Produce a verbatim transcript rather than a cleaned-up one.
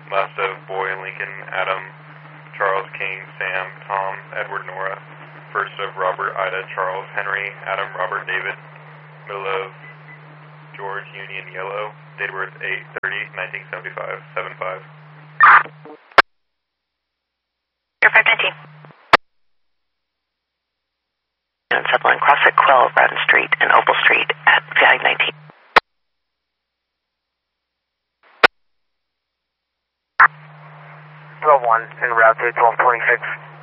Last of Boy, Lincoln, Adam, Charles, King, Sam, Tom, Edward, Nora. First of Robert, Ida, Charles, Henry, Adam, Robert, David. Middle of George, Union, Yellow. Date of birth eight thirty nineteen seventy-five, seven five. Air five nineteen. And Sutherland, cross at Quill, Bratton Street, and Opal Street at five nineteen. twelve one, en route to twelve twenty-six.